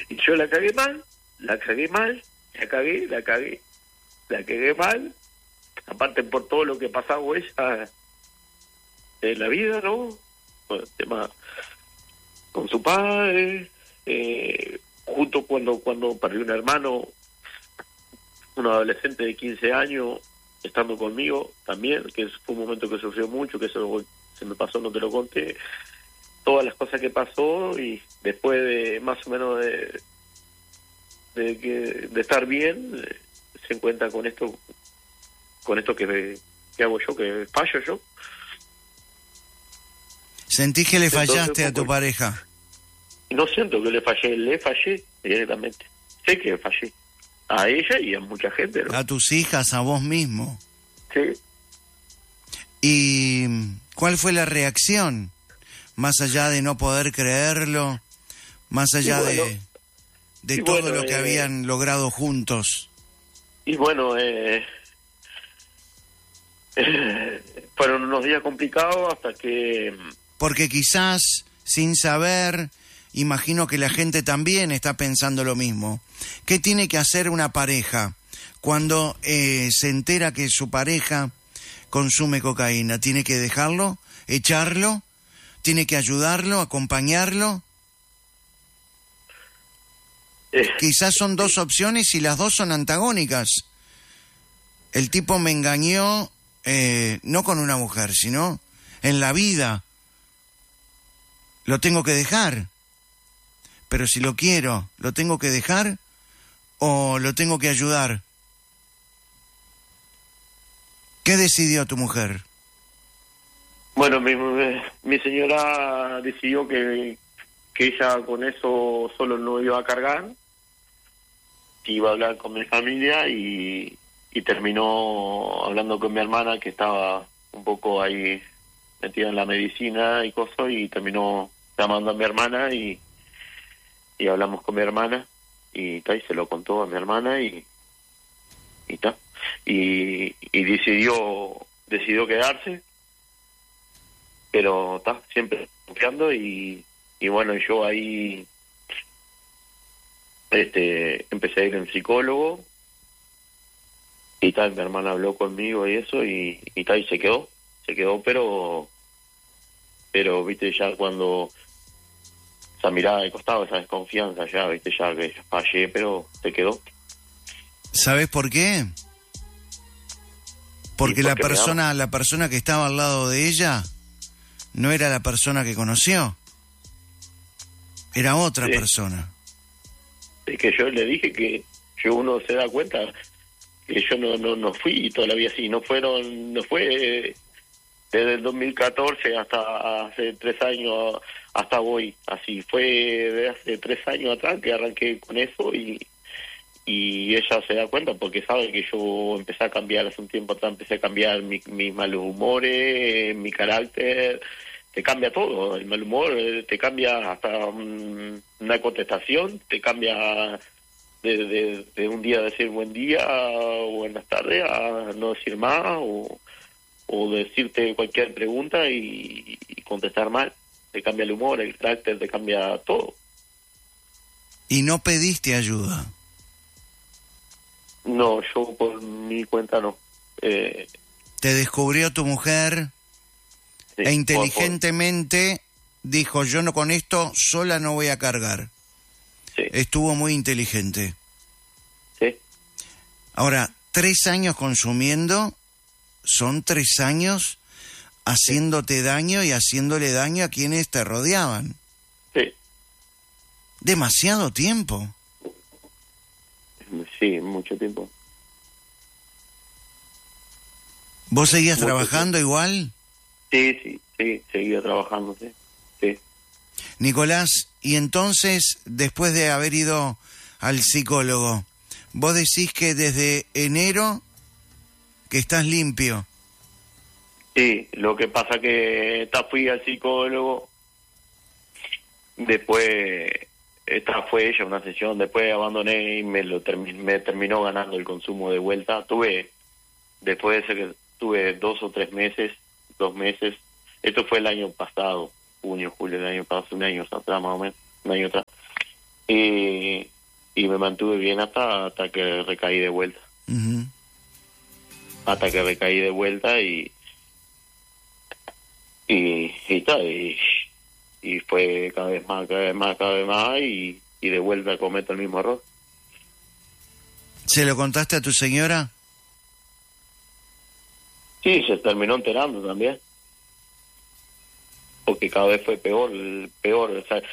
Y yo la cagué mal, la cagué mal, aparte por todo lo que pasaba ella en la vida, ¿no? Con el tema con su padre, justo cuando perdió un hermano, un adolescente de 15 años, estando conmigo también, que fue un momento que sufrió mucho, que eso se me pasó, no te lo conté, todas las cosas que pasó, y después de más o menos de estar bien, se encuentra con esto que hago yo, que fallo yo. ¿Sentís que le fallaste Entonces, a tu pareja? No siento que le fallé directamente. Sé que fallé. A ella y a mucha gente, ¿no? A tus hijas, a vos mismo. Sí. ¿Y cuál fue la reacción? Más allá de no poder creerlo, más allá de todo lo que habían logrado juntos. Y bueno, fueron unos días complicados hasta que... Porque quizás, sin saber, imagino que la gente también está pensando lo mismo. ¿Qué tiene que hacer una pareja cuando se entera que su pareja consume cocaína? ¿Tiene que dejarlo? ¿Echarlo? ¿Tiene que ayudarlo? ¿Acompañarlo? Quizás son dos opciones y las dos son antagónicas. El tipo me engañó, no con una mujer, sino en la vida. Lo tengo que dejar. Pero si lo quiero, ¿lo tengo que dejar o lo tengo que ayudar? ¿Qué decidió tu mujer? Bueno, mi señora decidió que ella con eso solo no iba a cargar, que iba a hablar con mi familia, y terminó hablando con mi hermana, que estaba un poco ahí metida en la medicina y cosas, y terminó llamando a mi hermana y hablamos con mi hermana y se lo contó a mi hermana y decidió quedarse, pero siempre confiando, y bueno, yo ahí empecé a ir en psicólogo y mi hermana habló conmigo y eso, y se quedó, pero viste, ya cuando esa mirada de costado, esa desconfianza, ya viste, ya que fallé, pero se quedó. ¿Sabes por qué? Porque la persona que estaba al lado de ella no era la persona que conoció, era otra persona. Es que yo le dije que uno se da cuenta que yo no fui todavía así, no fue desde el 2014 hasta hace 3 años, hasta hoy, así fue de hace 3 años atrás que arranqué con eso, y ella se da cuenta porque sabe que yo empecé a cambiar hace un tiempo atrás, empecé a cambiar mis malos humores, mi carácter, te cambia todo, el mal humor te cambia hasta una contestación, te cambia de un día decir buen día o buenas tardes a no decir más, o decirte cualquier pregunta y contestar mal, te cambia el humor, el carácter, te cambia todo. ¿Y no pediste ayuda? No, yo por mi cuenta no. Te descubrió tu mujer, sí, e inteligentemente dijo, yo no, con esto sola no voy a cargar. Sí. Estuvo muy inteligente. Sí. Ahora, 3 años consumiendo son 3 años haciéndote daño y haciéndole daño a quienes te rodeaban. Sí. Demasiado tiempo. Sí, mucho tiempo. ¿Vos seguías trabajando igual? Sí, seguía trabajando, sí. Nicolás, y entonces, después de haber ido al psicólogo, vos decís que desde enero que estás limpio. Sí, lo que pasa que fui al psicólogo, después esta fue ella una sesión, después abandoné y me terminó ganando el consumo de vuelta. Después de ese que tuve 2 o 3 meses, 2 meses, esto fue el año pasado, junio, julio del año pasado, un año atrás más o menos, un año atrás. y me mantuve bien hasta que recaí de vuelta. Ujú. Hasta que recaí de vuelta y tal, y fue cada vez más, cada vez más, cada vez más, y de vuelta cometo el mismo error. ¿Se lo contaste a tu señora? Sí, se terminó enterando también, porque cada vez fue peor, peor. O sea,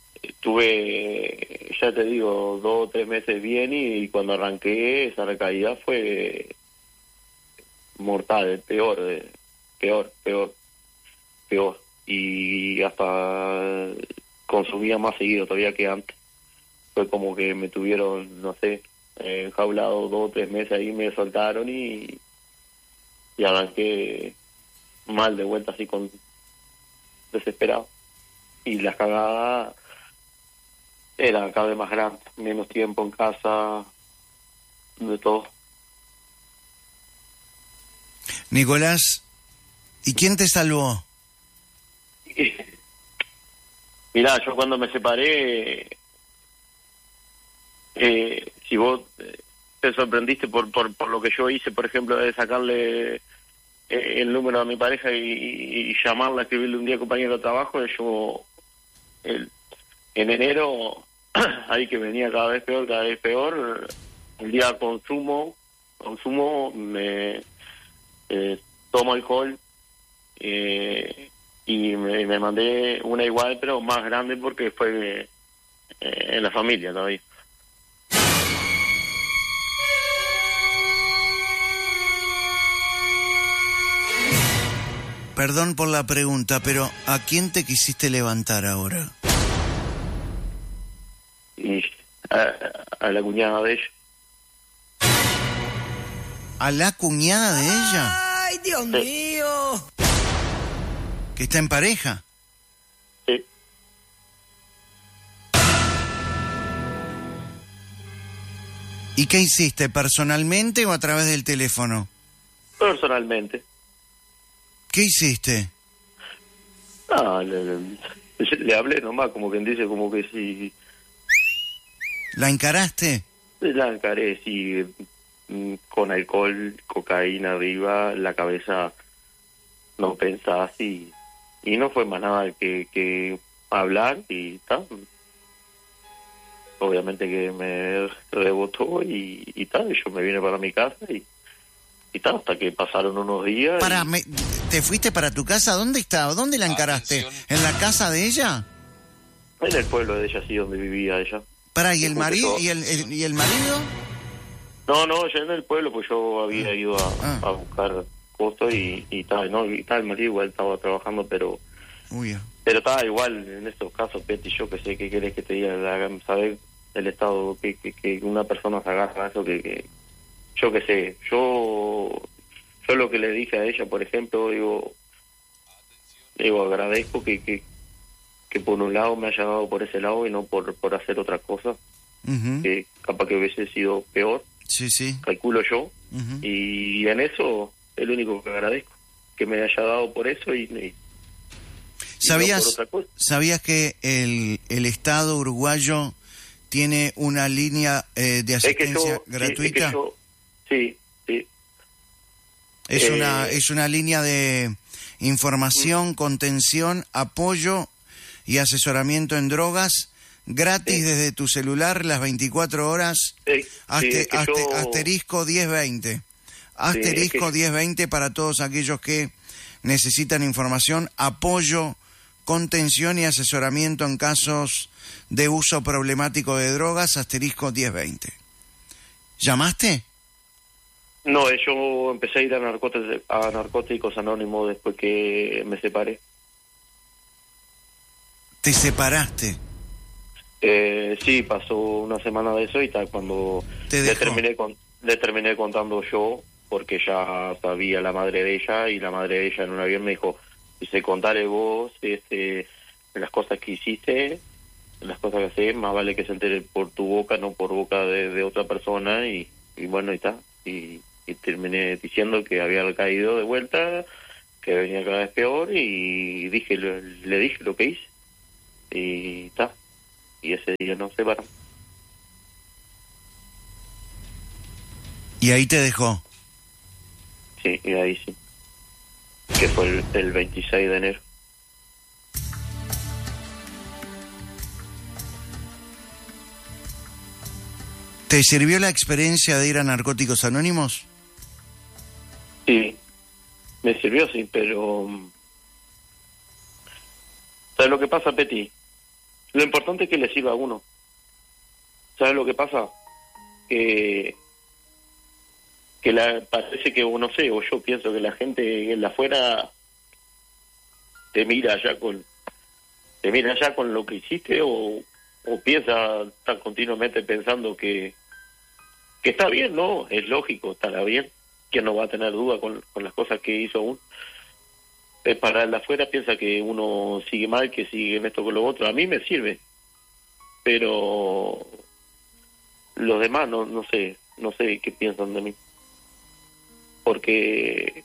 tuve, ya te digo, 2 o 3 meses bien, y cuando arranqué esa recaída fue mortal, peor, peor, peor, peor. Y hasta consumía más seguido todavía que antes. Fue como que me tuvieron, no sé, enjaulado 2 o 3 meses ahí, me soltaron y arranqué mal de vuelta, así con desesperado. Y las cagadas eran cada vez más grandes, menos tiempo en casa, de todo. Nicolás, ¿y quién te salvó? Mirá, yo cuando me separé, si vos te sorprendiste por lo que yo hice, por ejemplo, de sacarle el número a mi pareja y llamarla, escribirle un día compañero de trabajo, yo en enero, ahí que venía cada vez peor, el día consumo, me tomo alcohol, y me mandé una igual, pero más grande, porque fue en la familia todavía. Perdón por la pregunta, pero ¿a quién te quisiste levantar ahora? Y a la cuñada de ella. ¿A la cuñada de ella? ¡Ay, Dios Sí. mío! ¿Que está en pareja? Sí. ¿Y qué hiciste, personalmente o a través del teléfono? Personalmente. ¿Qué hiciste? Ah, le hablé nomás, como quien dice, como que sí. ¿La encaraste? La encaré, sí, con alcohol, cocaína arriba, la cabeza no pensás, y no fue más nada que hablar, y tal. Obviamente que me rebotó y tal, y yo me vine para mi casa y tal, hasta que pasaron unos días. ¿Te fuiste para tu casa? ¿Dónde estaba? ¿Dónde la encaraste? ¿En la casa de ella? En el pueblo de ella, sí, donde vivía ella. ¿Y el marido? ¿Y el marido? No, ya en el pueblo, pues yo había ido a buscar cosas y tal, ¿no? Y tal, el marido igual estaba trabajando, pero Uy, pero estaba igual en estos casos, Peti, yo que sé, ¿qué querés que te diga? Saber el estado que una persona se agarra a eso, que yo que sé, yo lo que le dije a ella, por ejemplo, digo agradezco que por un lado me haya dado por ese lado y no por hacer otra cosa, ujú. que capaz que hubiese sido peor, Sí, sí. calculo yo, Ujú. y en eso es lo único que agradezco, que me haya dado por eso y no por otra cosa. ¿Sabías que el Estado uruguayo tiene una línea de asistencia gratuita? Sí. Es una línea de información, contención, apoyo y asesoramiento en drogas gratis desde tu celular las 24 horas. Asterisco 1020. Asterisco 1020 para todos aquellos que necesitan información, apoyo, contención y asesoramiento en casos de uso problemático de drogas. Asterisco 1020. ¿Llamaste? No, yo empecé a ir a Narcóticos Anónimos después que me separé. ¿Te separaste? Sí, pasó una semana de eso y tal, cuando ¿Te le dejó? terminé contando yo, porque ya sabía la madre de ella, y la madre de ella en un avión me dijo, dice, contale vos las cosas que hiciste, las cosas que haces, más vale que se entere por tu boca, no por boca de otra persona, y bueno, y tal, y terminé diciendo que había caído de vuelta, que venía cada vez peor, y le dije lo que hice, y tal. y ese día nos separamos. Y ahí te dejó. Sí, y ahí sí. Que fue el 26 de enero. ¿Te sirvió la experiencia de ir a Narcóticos Anónimos? Sí, me sirvió, sí, pero... ¿Sabes lo que pasa, Peti? Lo importante es que le sirva a uno. ¿Sabes lo que pasa? Que parece que, no sé, o yo pienso que la gente en la afuera te mira ya con lo que hiciste, o piensa, está continuamente pensando que está bien, ¿no? Es lógico, estará bien. ¿Quién no va a tener duda con las cosas que hizo uno? Para el de afuera piensa que uno sigue mal, que sigue en esto con lo otro. A mí me sirve, pero los demás no sé qué piensan de mí. Porque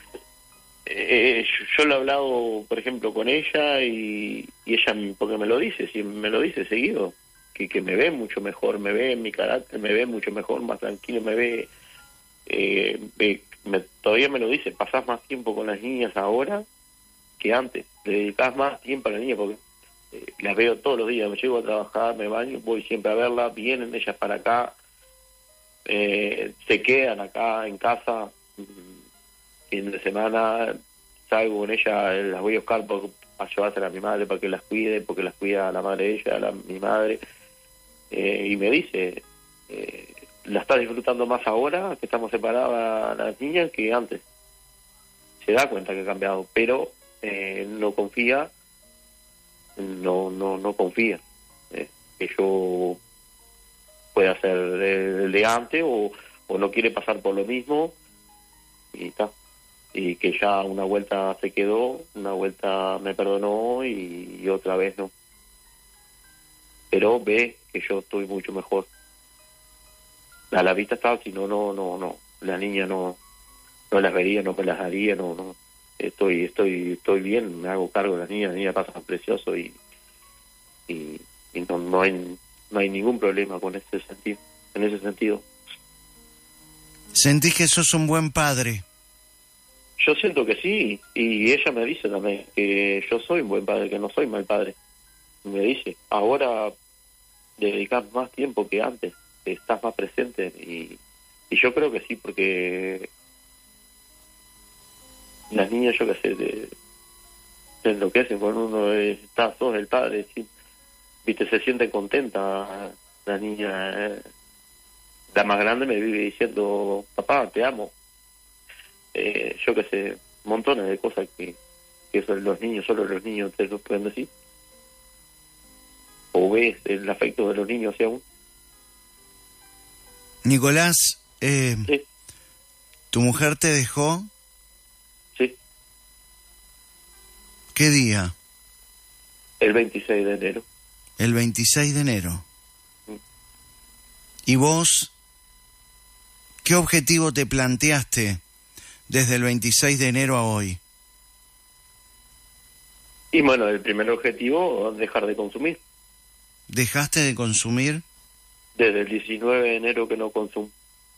yo lo he hablado, por ejemplo, con ella y ella, porque me lo dice, si me lo dice seguido, que me ve mucho mejor, me ve en mi carácter, me ve mucho mejor, más tranquilo, me ve, todavía me lo dice, pasás más tiempo con las niñas ahora que antes, le dedicás más tiempo a las niñas, porque las veo todos los días, me llego a trabajar, me baño, voy siempre a verlas, vienen ellas para acá, se quedan acá en casa, fin de semana salgo con ella, las voy a buscar para llevársela a mi madre para que las cuide, porque las cuida la madre de ella, mi madre, y me dice, la estás disfrutando más ahora que estamos separadas las niñas que antes. Se da cuenta que ha cambiado, pero no confía, no confía que yo pueda ser el de antes, o no quiere pasar por lo mismo, y está. Y que ya una vuelta se quedó, una vuelta me perdonó y otra vez no. Pero ve que yo estoy mucho mejor. A la vista está, si no. La niña no las vería, no me las haría, no. Estoy bien, me hago cargo de las niñas pasan precioso y no hay ningún problema con ese sentido, en ese sentido. ¿Sentís que sos un buen padre? Yo siento que sí, y ella me dice también que yo soy un buen padre, que no soy mal padre. Me dice, ahora dedicás más tiempo que antes, estás más presente, y yo creo que sí, porque las niñas, yo qué sé, se enloquecen cuando uno sos el padre, ¿sí? Viste, se sienten contentas las niñas. La más grande me vive diciendo, papá, te amo. Yo qué sé, montones de cosas que son los niños, solo los niños te lo pueden decir. O ves el afecto de los niños hacia uno. Nicolás, Sí. ¿Tu mujer te dejó? Sí. ¿Qué día? El 26 de enero. El 26 de enero. ¿Y vos qué objetivo te planteaste desde el 26 de enero a hoy? Y bueno, el primer objetivo, dejar de consumir. ¿Dejaste de consumir? Desde el 19 de enero que no consumo.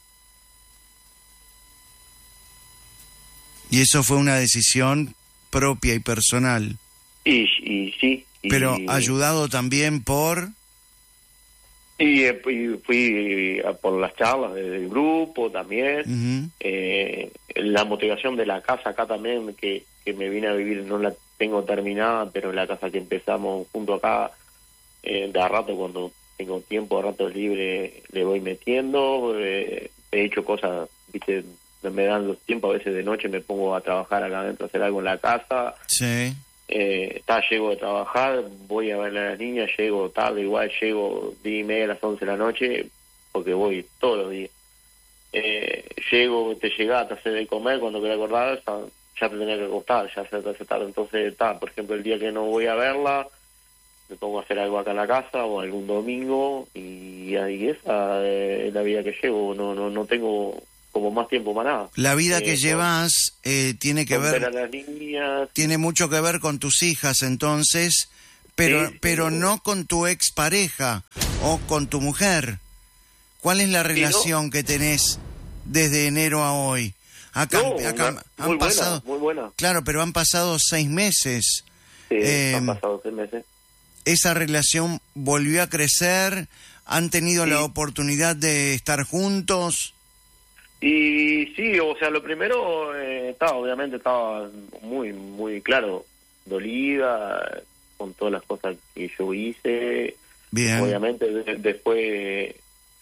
Y eso fue una decisión propia y personal. Y sí. Pero ayudado también por... Y fui por las charlas del grupo también. Uh-huh. La motivación de la casa acá también, que me vine a vivir, no la tengo terminada, pero la casa que empezamos junto acá, de a rato cuando tengo tiempo, a rato libre, le voy metiendo. He hecho cosas, viste, me dan los tiempos, a veces de noche me pongo a trabajar acá adentro, a hacer algo en la casa. Sí. Llego de trabajar, voy a ver a las niñas, llego tarde, igual llego 10:30 a las 11 de la noche, porque voy todos los días. Llego, te llegás, te haces de comer, cuando querés acordar, ya te tenés que acostar, ya se te hace tarde. Entonces, por ejemplo, el día que no voy a verla, me pongo a hacer algo acá en la casa, o algún domingo, y esa es la vida que llevo. No tengo como más tiempo para nada. La vida que llevas tiene que ver a las niñas. Tiene mucho que ver con tus hijas, entonces, pero no con tu expareja o con tu mujer. ¿Cuál es la relación que tenés desde enero a hoy? Han pasado, muy buena. Claro, pero han pasado 6 meses. Sí, han pasado 6 meses. ¿Esa relación volvió a crecer? ¿Han tenido la oportunidad de estar juntos? Y sí, o sea, lo primero, obviamente estaba muy, muy claro, dolida con todas las cosas que yo hice. Bien. Obviamente, después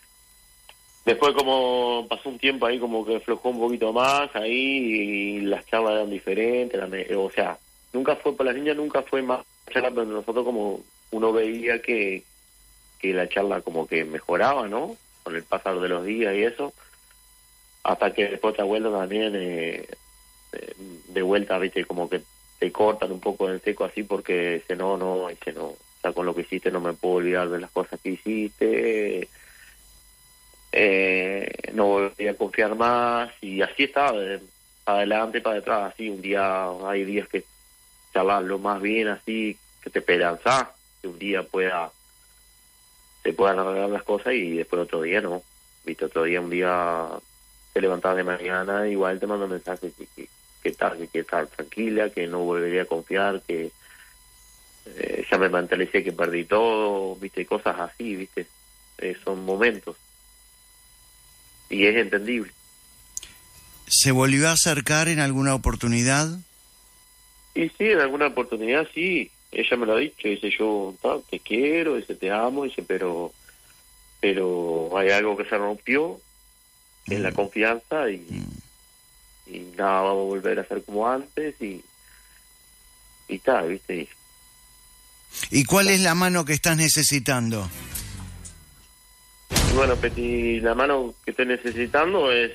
como pasó un tiempo ahí, como que aflojó un poquito más ahí, y las charlas eran diferentes, o sea, nunca fue, para las niñas nunca fue más charla, pero nosotros como uno veía que la charla como que mejoraba, ¿no? Con el pasar de los días y eso. Hasta que después te vuelta también, de vuelta, viste, como que te cortan un poco en seco así, porque dice, no, o sea, con lo que hiciste no me puedo olvidar de las cosas que hiciste, no volví a confiar más, y así estaba, de adelante para detrás, así, un día, hay días que charlarlo más bien así, que te esperanzás, que un día se puedan arreglar las cosas, y después otro día no, viste, un día te levantás de mañana, igual te mando mensajes que estar tranquila, que no volvería a confiar, que ya me mentalicé que perdí todo, viste, cosas así, viste, son momentos, y es entendible. ¿Se volvió a acercar en alguna oportunidad? Y sí, en alguna oportunidad sí, ella me lo ha dicho, dice, yo te quiero, dice, te amo, dice, pero hay algo que se rompió, que es la confianza, y nada, vamos a volver a ser como antes, y está, viste. ¿Y cuál es la mano que estás necesitando? Y bueno, Peti, la mano que estoy necesitando es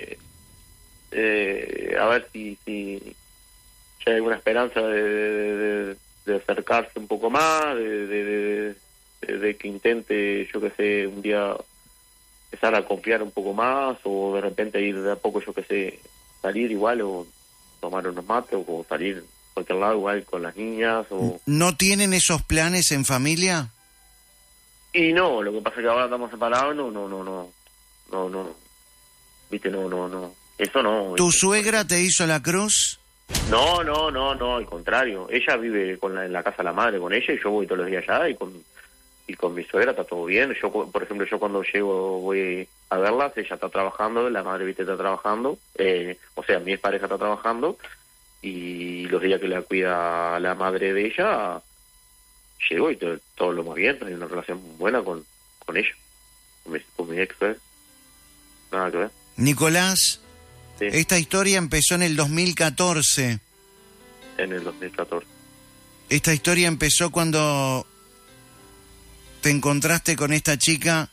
a ver si ya hay alguna esperanza de acercarse un poco más, de que intente, yo que sé, un día empezar a confiar un poco más, o de repente ir de a poco, yo que sé, salir igual, o tomar unos mates, o salir a cualquier lado igual con las niñas, o... ¿No tienen esos planes en familia? Y no, lo que pasa es que ahora estamos separados, no, viste, no, eso no. ¿Tu suegra te hizo la cruz? No, al contrario, ella vive en la casa de la madre con ella, y yo voy todos los días allá, y con mi suegra está todo bien. Yo, por ejemplo, cuando llego voy a verlas, ella está trabajando, la madre, viste, está trabajando, o sea, mi expareja está trabajando, y los días que la cuida la madre de ella, llego y todo lo más bien, hay una relación buena con ella, con mi ex, nada que ver. Nicolás, sí. Esta historia empezó en el 2014. En el 2014. Esta historia empezó cuando te encontraste con esta chica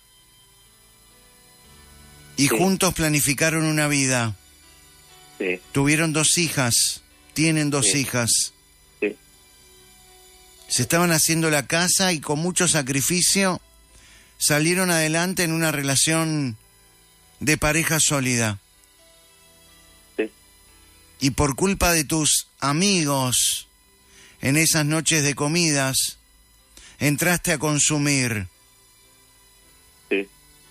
y juntos planificaron una vida. Sí. Tuvieron 2 hijas, tienen 2 hijas. Sí. Se estaban haciendo la casa y con mucho sacrificio salieron adelante en una relación de pareja sólida. Sí. Y por culpa de tus amigos, en esas noches de comidas, entraste a consumir. Sí.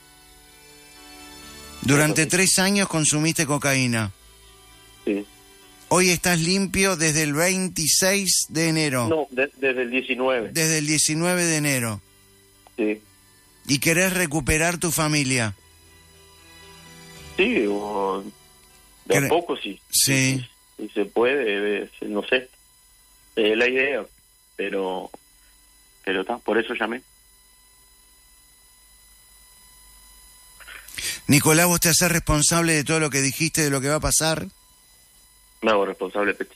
Durante 3 años consumiste cocaína. Sí. Hoy estás limpio desde el 26 de enero. No, desde el 19. Desde el 19 de enero. Sí. Y querés recuperar tu familia. Sí, de a poco sí. Sí. Si se puede, no sé. Es la idea, pero por eso llamé. Nicolás, ¿vos te haces responsable de todo lo que dijiste, de lo que va a pasar? Me hago responsable, Peti.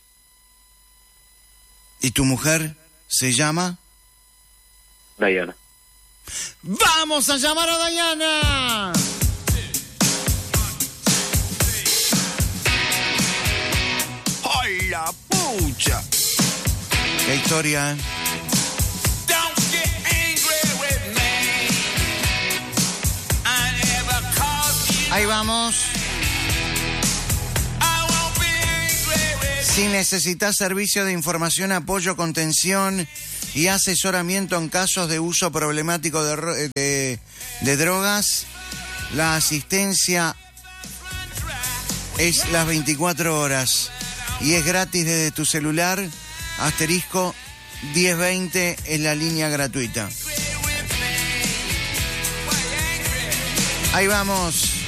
¿Y tu mujer se llama? Dayana. ¡Vamos a llamar a Dayana! ¡Ay, la pucha! ¡Qué historia! ¿Eh? Ahí vamos. Si necesitas servicio de información, apoyo, contención y asesoramiento en casos de uso problemático de drogas. La asistencia es las 24 horas y es gratis desde tu celular. Asterisco 1020 es la línea gratuita. Ahí vamos.